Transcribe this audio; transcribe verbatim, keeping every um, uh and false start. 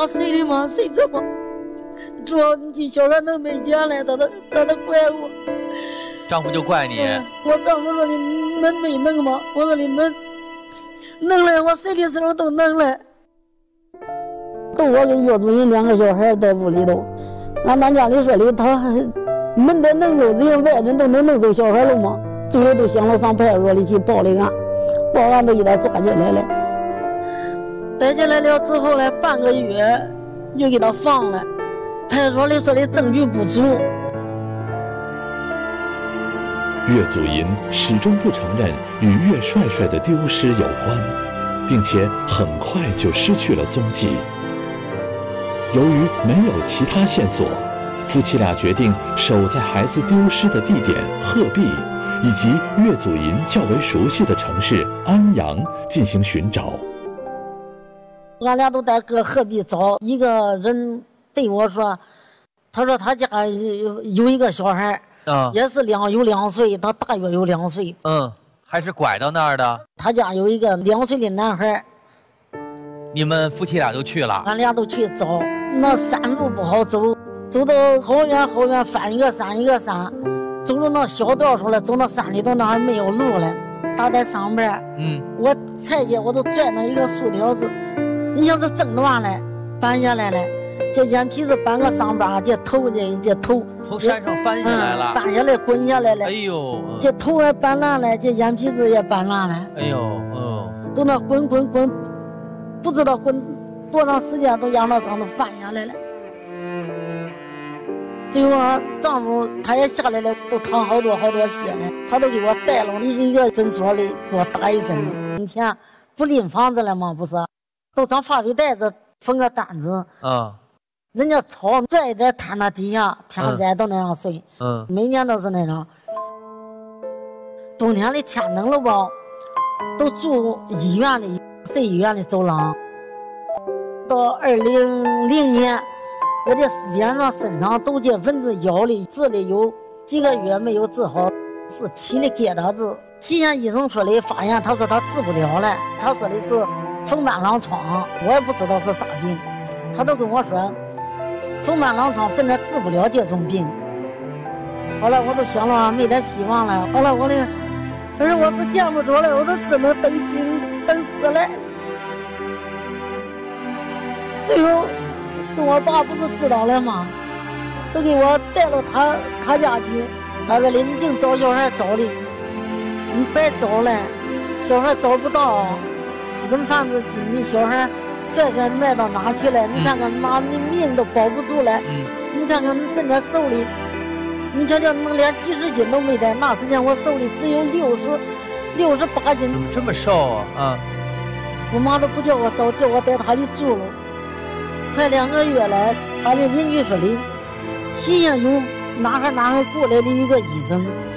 打谁的吗？谁怎么？说你小孩都没钱了，他都他都怪我。 丈夫就怪你。 嗯、我丈夫说你门没弄吗？我说你门弄了，我谁的时候都弄了。都我跟岳主任两个小孩在屋里头，俺当家里说的，他门得弄走，这些外人都能弄走小孩了吗？最后都想了上派出所里去报了案，报案都给他抓起来了。逮起来了之后呢，半个月又给他放了。派出所里说的证据不足。 岳祖银始终不承认与岳帅帅的丢失有关，并且很快就失去了踪迹。由于没有其他线索，夫妻俩决定守在孩子丢失的地点鹤壁以及岳祖银较为熟悉的城市安阳进行寻找。 俺俩都在搁鹤壁找，一个人对我说，他说他家有有一个小孩，嗯，也是两有两岁，他大约有两岁， 嗯，还是拐到那儿的。 他家有一个两岁的男孩。 你们夫妻俩就去了？ 俺俩都去找，那山路不好走，走到好远好远，翻一个山一个山，走到那小道上了，走到山里头那还没有路了。他在上边，嗯，我踩下我都拽那一个树条子，你想这挣断了，搬下来了。这眼皮子搬个伤疤，这头这这头从山上翻下来了， 嗯、翻下来滚下来了。 哎呦， 这头还搬烂了，这眼皮子也搬烂了。 哎呦，哦， 都那滚滚滚，不知道滚多长时间，都让那上头翻下来了。最后我丈夫他也下来了，都淌好多好多血了，他都给我带了一个诊所里给我打一针。以前不拎房子了吗？不是，都上发水袋子缝个单子啊。人家草拽一点摊那底下，天灾都那样睡。嗯，每年都是那样。冬天里天冷了吧，都住医院里，睡医院的走廊。到二零零年，我这脸上身上都这蚊子咬的，治的有几个月没有治好，是起的疙瘩子。西县医生说的发现，他说他治不了了，他说的是风斑狼疮，我也不知道是啥病，他都跟我说。风斑狼疮真的治不了这种病。后来我都想了没点希望了，后来我的儿我是见不着了，我都只能等心等死了。最后跟我爸不是知道了吗？都给我带到他他家去，他说的你净找小孩找的，你白找了，小孩找不到，人贩子进的小孩帅帅卖到哪去了？你看看妈，你命都保不住了。嗯、你看看你这个瘦的，你瞧瞧，能连几十斤都没得。那时间我瘦的只有六十六十八斤。 怎么这么瘦啊？啊！ 我妈都不叫我找，叫我带她里住了。快两个月了，俺的邻居说的，西县有哪哈哪哈过来的一个医生，